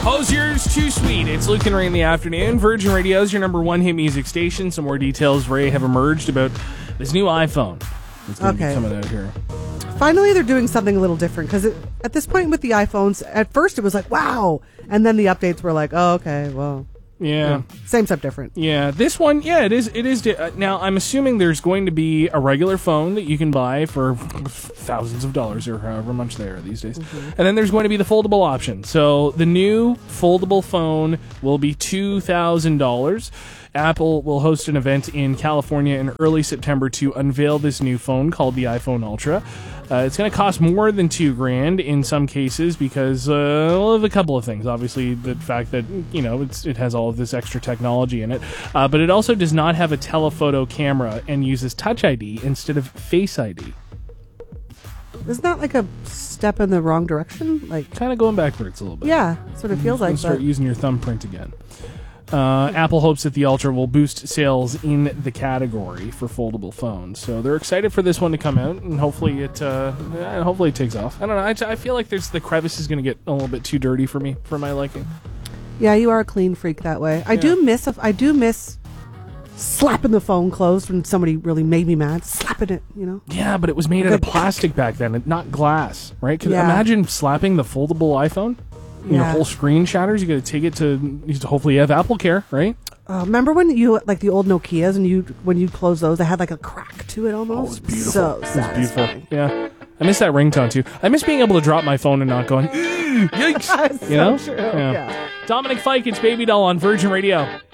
Hosier's Too Sweet. It's Luke and Ray in the afternoon. Virgin Radio is your number one hit music station. Some more details, Ray, have emerged about this new iPhone that's going to be coming out here. Finally, they're doing something a little different, because at this point with the iPhones, at first it was like, wow. And then the updates were like, oh, okay, well. Yeah. Same stuff, different. Yeah, this one, it is. Now, I'm assuming there's going to be a regular phone that you can buy for thousands of dollars or however much they are these days. Mm-hmm. And then there's going to be the foldable option. So the new foldable phone will be $2,000. Apple will host an event in California in early September to unveil this new phone called the iPhone Ultra. It's going to cost more than $2,000 in some cases because of a couple of things. Obviously, the fact that it has all of this extra technology in it, but it also does not have a telephoto camera and uses Touch ID instead of Face ID. Isn't that like a step in the wrong direction? Like kind of going backwards a little bit. Yeah, sort of feels like. Start using your thumbprint again. Apple hopes that the Ultra will boost sales in the category for foldable phones. So they're excited for this one to come out, and hopefully it takes off. I don't know. I feel like the crevice is going to get a little bit too dirty for me, for my liking. Yeah, you are a clean freak that way. I do miss slapping the phone closed when somebody really made me mad. Slapping it, Yeah, but it was made out of plastic back then, not glass, right? Imagine slapping the foldable iPhone. Your whole screen shatters. You got to take it to hopefully you have Apple Care, right? Remember when you like the old Nokias and when you close those, they had like a crack to it almost. Oh, it was beautiful. So satisfying. Yeah, I miss that ringtone too. I miss being able to drop my phone and not going, yikes. True. Yeah. Dominic Fike, it's Baby Doll on Virgin Radio.